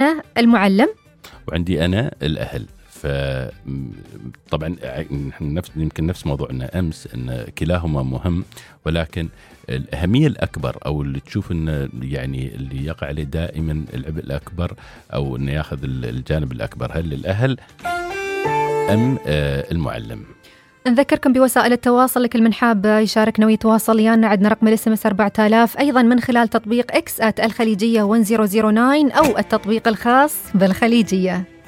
أنا المعلم، وعندي أنا الأهل. فطبعا يمكن نفس موضوعنا أمس، أن كلاهما مهم، ولكن الأهمية الأكبر أو اللي تشوف أن يعني اللي يقع عليه دائما العبء الأكبر أو أنه يأخذ الجانب الأكبر، هل الأهل أم المعلم؟ نذكركم بوسائل التواصل، لكل من حاب يشاركنا ويتواصل يانا عندنا رقم الSMS 4000، أيضا من خلال تطبيق X @الخليجية 1009 أو التطبيق الخاص بالخليجية.